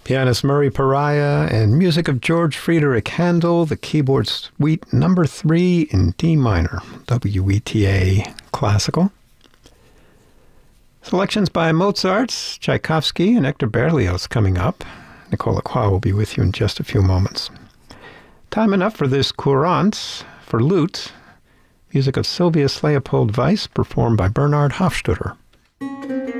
Pianist Murray Pariah, and music of George Friedrich Handel, the keyboard suite number 3 in D minor, WETA Classical. Selections by Mozart, Tchaikovsky, and Hector Berlioz coming up. Nicole Lacroix will be with you in just a few moments. Time enough for this Courante for lute, music of Sylvius Leopold Weiss, performed by Bernard Hofstadter.